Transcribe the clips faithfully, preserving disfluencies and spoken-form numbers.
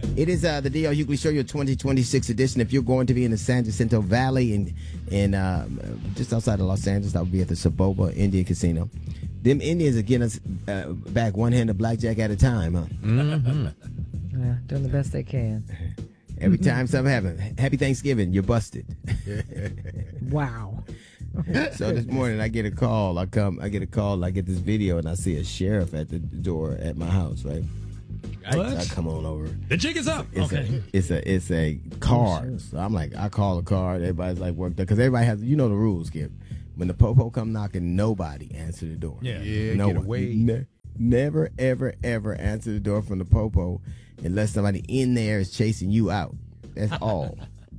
It is uh, the D L Hughley Show, your twenty twenty-six edition. If you're going to be in the San Jacinto Valley and in, in uh, just outside of Los Angeles, I will be at the Saboba Indian Casino. Them Indians are getting us uh, back one hand of blackjack at a time, huh? Mm-hmm. Yeah, doing the best they can. Every time something happens, happy Thanksgiving, you're busted. Wow. So this morning I get a call. I come, I get a call. I get this video and I see a sheriff at the door at my house. Right. What? I, I come on over. The jig is up. It's okay. A, it's a it's a card. Oh, so I'm like, I call a card. Everybody's like worked up because everybody has, you know the rules, Skip. When the popo come knocking, nobody answer the door. Yeah. Yeah, no get one. away. Ne- never, ever, ever answer the door from the popo unless somebody in there is chasing you out. That's all.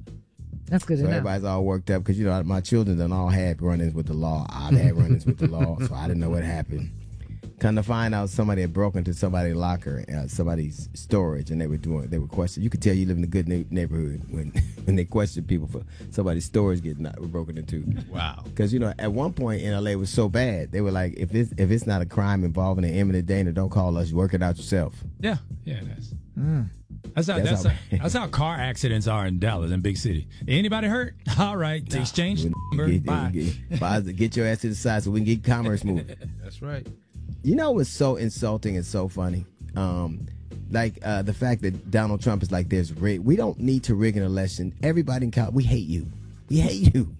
That's good So enough. everybody's all worked up because, you know, my children done all had run-ins with the law. I've had run-ins with the law, so I didn't know what happened. Come to find out, somebody had broken into somebody's locker, uh, somebody's storage, and they were doing, they were questioning. You could tell you live in a good na- neighborhood when when they question people for somebody's storage getting not, broken into. Wow. Because, you know, at one point in L A it was so bad, they were like, if it's if it's not a crime involving an imminent danger, don't call us. Work it out yourself. Yeah. Yeah, it is. Mm. That's how That's that's, how- how, that's how car accidents are in Dallas, in big city. Anybody hurt? All right, they exchange number. Get, Bye. get, get, get your ass to the side so we can get commerce moving. That's right. You know what's so insulting and so funny? Um, like uh, the fact that Donald Trump is like, there's rig. We don't need to rig an election. Everybody in Cal, we hate you. We hate you.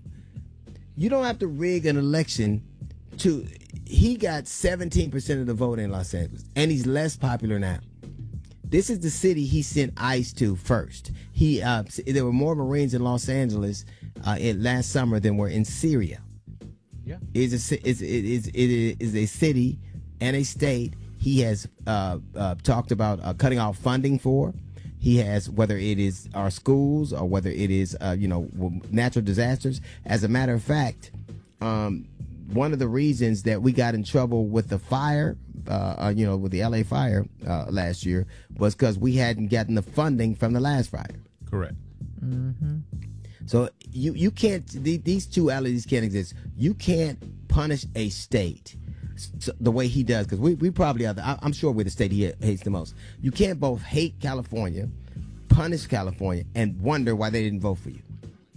You don't have to rig an election to. He got seventeen percent of the vote in Los Angeles, and he's less popular now. This is the city he sent ICE to first. He uh, there were more Marines in Los Angeles uh, in last summer than were in Syria. Yeah. It's a, it's, it is it is a city and a state he has uh, uh, talked about uh, cutting off funding for. He has, whether it is our schools or whether it is uh, you know natural disasters. As a matter of fact, um, one of the reasons that we got in trouble with the fire, uh, uh, you know, with the L A fire uh, last year, was because we hadn't gotten the funding from the last fire. Correct. Mm-hmm. So you you can't, these two alleys can't exist. You can't punish a state the way he does, because we, we probably are, the, I'm sure we're the state he hates the most. You can't both hate California, punish California, and wonder why they didn't vote for you.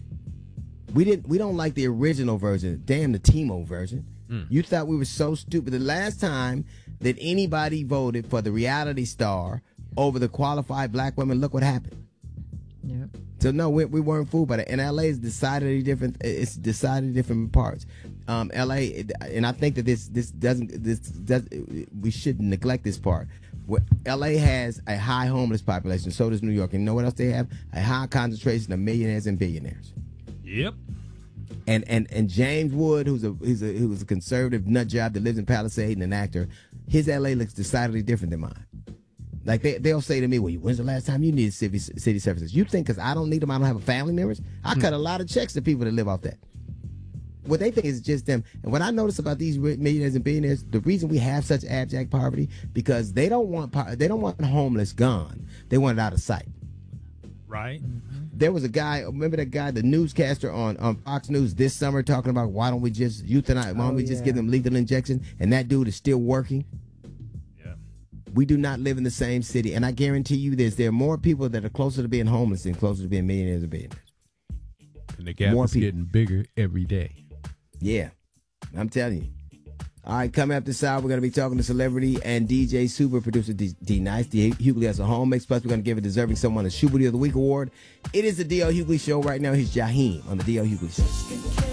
We didn't. We don't like the original version. Damn the Timo version. Mm. You thought we were so stupid. The last time that anybody voted for the reality star over the qualified black women, look what happened. Yep. So no, we, we weren't fooled by that. And L A is decidedly different. It's decidedly different parts. Um, L A, and I think that this this doesn't this does we shouldn't neglect this part. L A has a high homeless population. So does New York. And you know what else they have? A high concentration of millionaires and billionaires. Yep. And and and James Wood, who's a who's a who's a conservative nut job that lives in Palisade and an actor, his L A looks decidedly different than mine. Like they they'll say to me, "Well, when's the last time you needed city city services?" You think because I don't need them, I don't have a family members? I hmm. cut a lot of checks to people that live off that. What they think is just them. And what I notice about these millionaires and billionaires, the reason we have such abject poverty, because they don't want they don't want homeless gone. They want it out of sight. Right. There was a guy, remember that guy, the newscaster on, on Fox News this summer talking about why don't we just euthanize, why don't Oh, we just yeah. give them lethal injection? And that dude is still working. Yeah. We do not live in the same city. And I guarantee you this, there are more people that are closer to being homeless than closer to being millionaires and billionaires. And the gap More is people. getting bigger every day. Yeah, I'm telling you. All right, coming up this hour, we're going to be talking to celebrity and D J super producer D, D Nice. D Hughley has a home mix. Plus, we're going to give a deserving someone a Shubity of the Week award. It is the D L Hughley Show right now. He's Jaheim on the D L Hughley Show.